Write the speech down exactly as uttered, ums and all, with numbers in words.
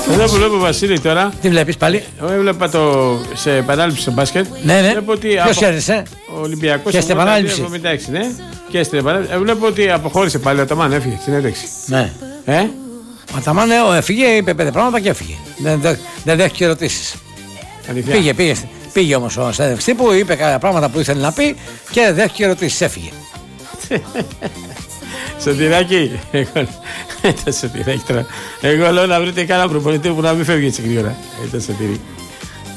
Εδώ που βλέπω Βασίλη τώρα. Τι βλέπεις πάλι? Εγώ έβλεπα το, σε επανάληψη στο μπάσκετ. Ναι, ναι. Ποιος έρισε? Ο Ολυμπιακός. Και στην επανάληψη. εβδομήντα έξι, ναι. Και στην επανάληψη. Ε, βλέπω ότι αποχώρησε πάλι ο Αταμάν, έφυγε στην ένταξη. Ναι. Ε? Ο Αταμάν έφυγε, είπε πέντε πράγματα και έφυγε. Δεν, δεν, δεν δέχτηκε ερωτήσεις. Πήγε, πήγε, πήγε όμως ο συνέντευξης τύπου, είπε κάποια πράγματα που ήθελε να πει και δεν δέχτηκε ερωτήσεις, έφυγε. Σωτηράκι, εγώ, το Σωτηράκι τώρα. Εγώ λέω να βρείτε κανένα προπονητή που να μην φεύγει έτσι γρήγορα. Ε, το Σωτηρί.